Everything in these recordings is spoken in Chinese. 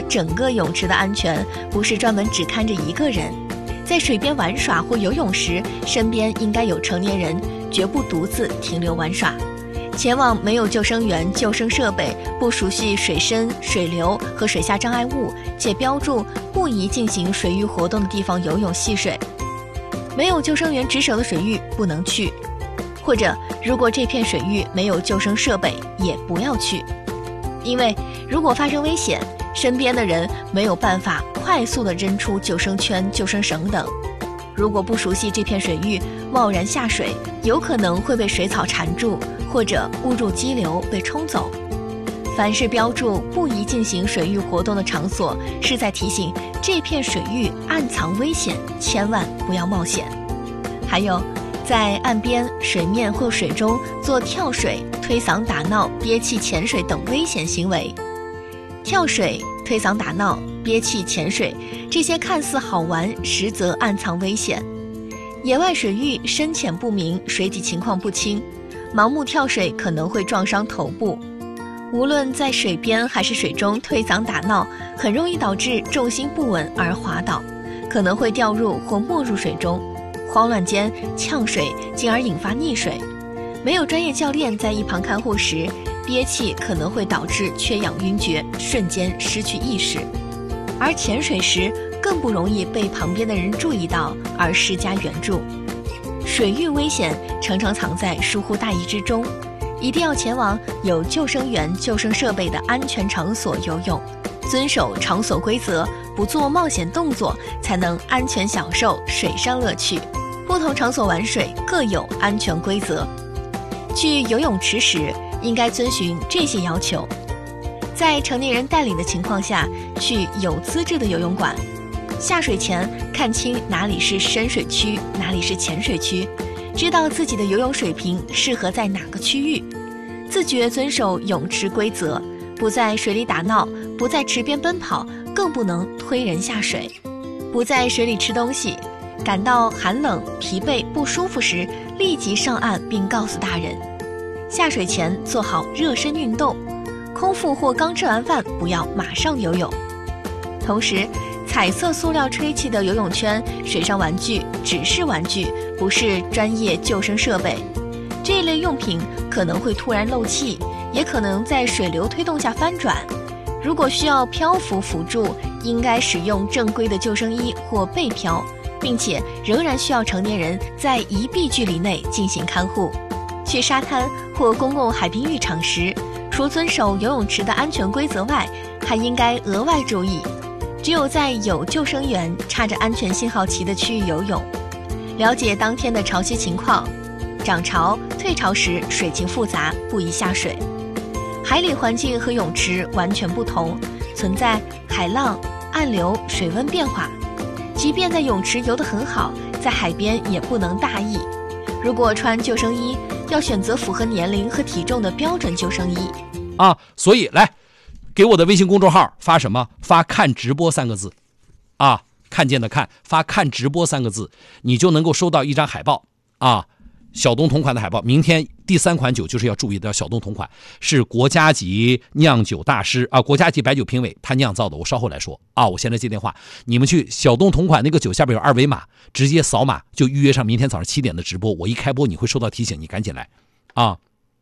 整个泳池的安全，不是专门只看着一个人。在水边玩耍或游泳时，身边应该有成年人，绝不独自停留玩耍。前往没有救生员、救生设备、不熟悉水深、水流和水下障碍物，且标注不宜进行水域活动的地方游泳戏水。没有救生员值守的水域不能去，或者如果这片水域没有救生设备，也不要去。因为如果发生危险，身边的人没有办法快速地扔出救生圈、救生绳等。如果不熟悉这片水域，贸然下水，有可能会被水草缠住，或者误入激流被冲走。凡是标注不宜进行水域活动的场所，是在提醒这片水域暗藏危险，千万不要冒险。还有，在岸边、水面或水中做跳水、推搡打闹、憋气潜水等危险行为。跳水、推搡打闹、憋气潜水，这些看似好玩，实则暗藏危险。野外水域深浅不明，水底情况不清，盲目跳水可能会撞伤头部。无论在水边还是水中推搡打闹，很容易导致重心不稳而滑倒，可能会掉入或没入水中，慌乱间呛水，进而引发溺水。没有专业教练在一旁看护时，憋气可能会导致缺氧晕厥，瞬间失去意识。而潜水时更不容易被旁边的人注意到而施加援助。水域危险常常藏在疏忽大意之中，一定要前往有救生员、救生设备的安全场所游泳，遵守场所规则，不做冒险动作，才能安全享受水上乐趣。不同场所玩水各有安全规则，去游泳池时应该遵循这些要求。在成年人带领的情况下，去有资质的游泳馆。下水前看清哪里是深水区，哪里是浅水区，知道自己的游泳水平适合在哪个区域，自觉遵守泳池规则，不在水里打闹，不在池边奔跑，更不能推人下水，不在水里吃东西。感到寒冷、疲惫、不舒服时，立即上岸并告诉大人。下水前做好热身运动，空腹或刚吃完饭不要马上游泳。同时，彩色塑料吹气的游泳圈、水上玩具只是玩具，不是专业救生设备。这类用品可能会突然漏气，也可能在水流推动下翻转。如果需要漂浮辅助，应该使用正规的救生衣或背漂，并且仍然需要成年人在1臂距离内进行看护。去沙滩或公共海滨浴场时，除遵守游泳池的安全规则外，还应该额外注意，只有在有救生员、插着安全信号旗的区域游泳，了解当天的潮汐情况，涨潮、退潮时水情复杂，不宜下水。海里环境和泳池完全不同，存在海浪、暗流、水温变化。即便在泳池游得很好，在海边也不能大意。如果穿救生衣，要选择符合年龄和体重的标准救生衣啊。所以来给我的微信公众号发什么？发看直播3个字啊，看见的看，发看直播3个字，你就能够收到一张海报啊，小东同款的海报。明天第3款酒就是要注意的，小东同款是国家级酿酒大师啊，国家级白酒评委他酿造的，我稍后来说啊。我现在接电话，你们去小东同款那个酒下边有2维码，直接扫码就预约上明天早上7点的直播，我一开播你会收到提醒，你赶紧来啊。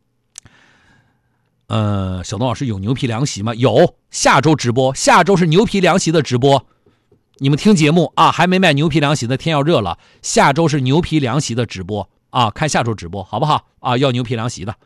小东老师有牛皮凉席吗？有，下周直播，下周是牛皮凉席的直播。你们听节目啊，还没买牛皮凉席的，天要热了，下周是牛皮凉席的直播啊，看下周直播好不好啊？要牛皮凉席的，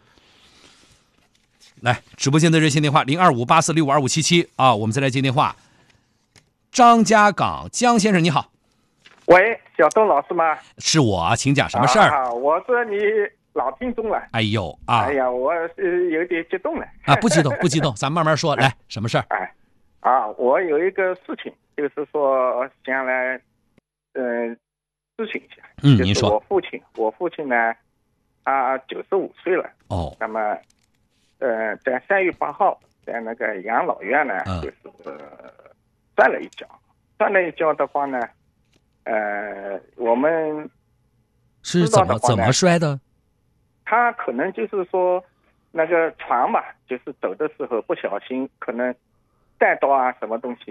来直播间的热线电话0258462577啊，我们再来接电话。张家港江先生你好。 喂，小东老师吗？ 是我啊，请讲什么事儿？ 我是你老听众了。 哎呦啊！ 哎呀，我有点激动了啊！不激动，不激动，咱慢慢说。来，什么事儿？ 我有一个事情，就是说想来，咨询一下。 您说。 我父亲呢，他95岁了。 哦。 那么，在3月8号，在那个养老院呢，就是摔了一跤。摔了一跤的话呢，我们是怎么摔的？ 他可能就是说，那个床吧，就是走的时候不小心，可能带到什么东西。